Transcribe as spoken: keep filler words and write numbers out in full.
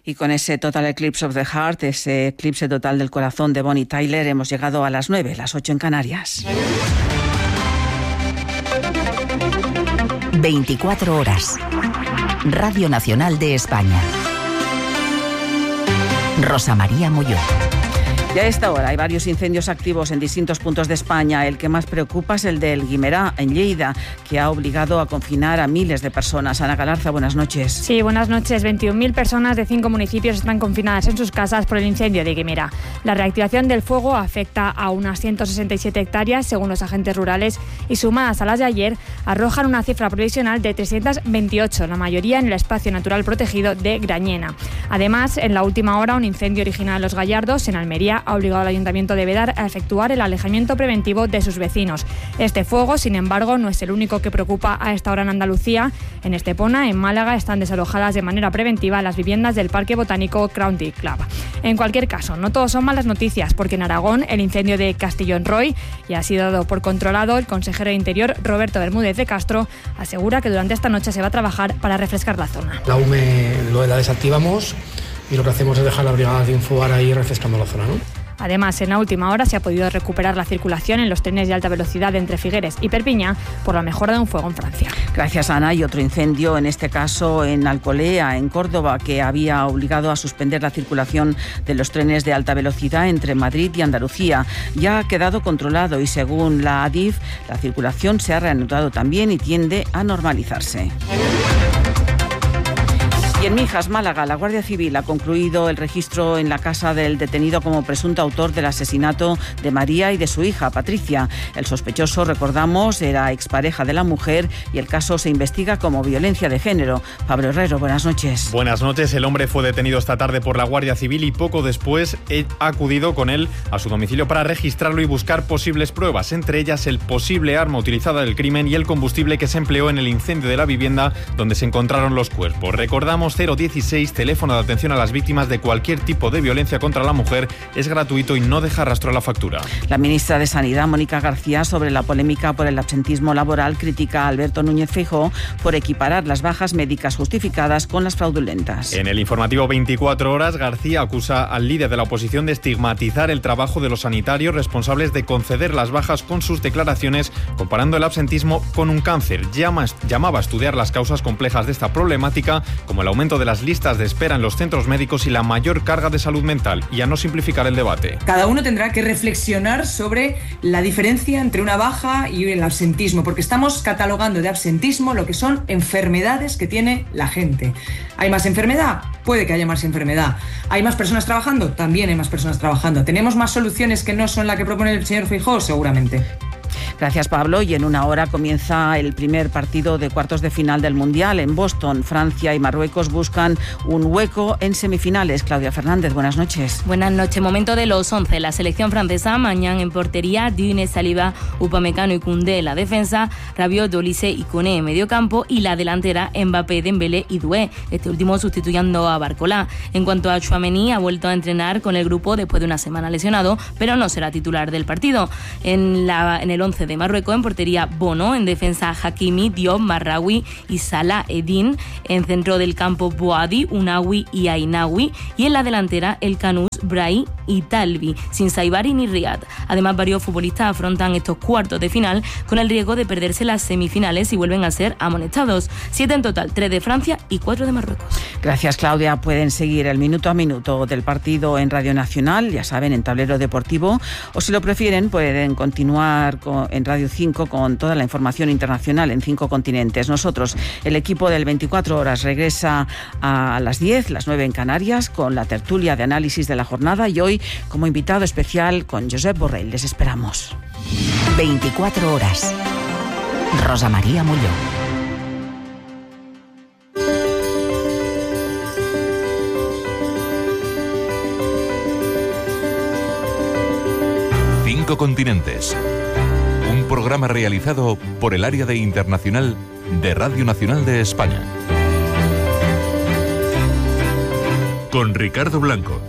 Y con ese Total Eclipse of the Heart, ese eclipse total del corazón de Bonnie Tyler, hemos llegado a las nueve, las ocho en Canarias. veinticuatro horas. Radio Nacional de España. Rosa María Molló. Y a esta hora hay varios incendios activos en distintos puntos de España. El que más preocupa es el del Guimerá, en Lleida, que ha obligado a confinar a miles de personas. Ana Galarza, buenas noches. Sí, buenas noches. veintiún mil personas de cinco municipios están confinadas en sus casas por el incendio de Guimerá. La reactivación del fuego afecta a unas ciento sesenta y siete hectáreas, según los agentes rurales, y sumadas a las de ayer, arrojan una cifra provisional de trescientas veintiocho, la mayoría en el espacio natural protegido de Grañena. Además, en la última hora, un incendio original en Los Gallardos, en Almería, ha obligado al Ayuntamiento de Vedar a efectuar el alejamiento preventivo de sus vecinos. Este fuego, sin embargo, no es el único que preocupa a esta hora en Andalucía. En Estepona, en Málaga, están desalojadas de manera preventiva las viviendas del Parque Botánico County Club. En cualquier caso, no todo son malas noticias, porque en Aragón el incendio de Castellón-Roy ya ha sido dado por controlado. El consejero de Interior, Roberto Bermúdez de Castro, asegura que durante esta noche se va a trabajar para refrescar la zona. La U M E lo la desactivamos y lo que hacemos es dejar la brigada de Infobar ahí refrescando la zona, ¿no? Además, en la última hora se ha podido recuperar la circulación en los trenes de alta velocidad entre Figueres y Perpiñá por la mejora de un fuego en Francia. Gracias, Ana. Y otro incendio, en este caso en Alcolea, en Córdoba, que había obligado a suspender la circulación de los trenes de alta velocidad entre Madrid y Andalucía. Ya ha quedado controlado y, según la Adif, la circulación se ha reanudado también y tiende a normalizarse. Y en Mijas, Málaga, la Guardia Civil ha concluido el registro en la casa del detenido como presunto autor del asesinato de María y de su hija, Patricia. El sospechoso, recordamos, era expareja de la mujer y el caso se investiga como violencia de género. Pablo Herrero, buenas noches. Buenas noches. El hombre fue detenido esta tarde por la Guardia Civil y poco después ha acudido con él a su domicilio para registrarlo y buscar posibles pruebas, entre ellas el posible arma utilizada del crimen y el combustible que se empleó en el incendio de la vivienda donde se encontraron los cuerpos. Recordamos, cero dieciséis, teléfono de atención a las víctimas de cualquier tipo de violencia contra la mujer, es gratuito y no deja rastro a la factura. La ministra de Sanidad, Mónica García, sobre la polémica por el absentismo laboral, critica a Alberto Núñez Feijóo por equiparar las bajas médicas justificadas con las fraudulentas. En el informativo veinticuatro horas, García acusa al líder de la oposición de estigmatizar el trabajo de los sanitarios responsables de conceder las bajas con sus declaraciones, comparando el absentismo con un cáncer. Llama, llamaba a estudiar las causas complejas de esta problemática, como el aumento de las listas de espera en los centros médicos y la mayor carga de salud mental, y a no simplificar el debate. Cada uno tendrá que reflexionar sobre la diferencia entre una baja y el absentismo, porque estamos catalogando de absentismo lo que son enfermedades que tiene la gente. ¿Hay más enfermedad? Puede que haya más enfermedad. ¿Hay más personas trabajando? También hay más personas trabajando. ¿Tenemos más soluciones que no son la que propone el señor Feijóo? Seguramente. Gracias, Pablo. Y en una hora comienza el primer partido de cuartos de final del Mundial en Boston. Francia y Marruecos buscan un hueco en semifinales. Claudia Fernández, buenas noches. Buenas noches. Momento de los once. La selección francesa, mañana en portería, Digne, Saliba, Upamecano y Koundé. La defensa, Rabiot, Olise y Koné en medio campo. Y la delantera, Mbappé, Dembélé y Doué. Este último sustituyendo a Barcola. En cuanto a Tchouaméni, ha vuelto a entrenar con el grupo después de una semana lesionado, pero no será titular del partido. En, la, en el once de Marruecos, en portería Bono, en defensa Hakimi, Diop, Marraoui y Salah Eddin, en centro del campo Boadi, Unawi y Ainawi, y en la delantera el Canous, Brahim y Talbi, sin Saibari ni Riyad. Además, varios futbolistas afrontan estos cuartos de final con el riesgo de perderse las semifinales y vuelven a ser amonestados. Siete en total, tres de Francia y cuatro de Marruecos. Gracias, Claudia. Pueden seguir el minuto a minuto del partido en Radio Nacional, ya saben, en Tablero Deportivo, o si lo prefieren pueden continuar con, en Radio cinco con toda la información internacional en cinco continentes. Nosotros, el equipo del veinticuatro horas, regresa a las diez, las nueve en Canarias, con la tertulia de análisis de la jornada y hoy como invitado especial con Josep Borrell. Les esperamos. veinticuatro horas. Rosa María Molló. Cinco continentes. Un programa realizado por el Área de Internacional de Radio Nacional de España. Con Ricardo Blanco.